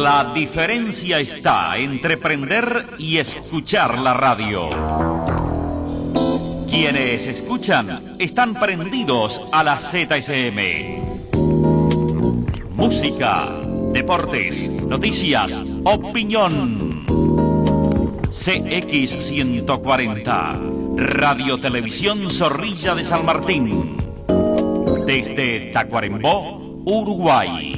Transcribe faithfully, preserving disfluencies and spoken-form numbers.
La diferencia está entre prender y escuchar la radio. Quienes escuchan están prendidos a la Z S M. Música, deportes, noticias, opinión. C X ciento cuarenta, Radio Televisión Zorrilla de San Martín. Desde Tacuarembó, Uruguay.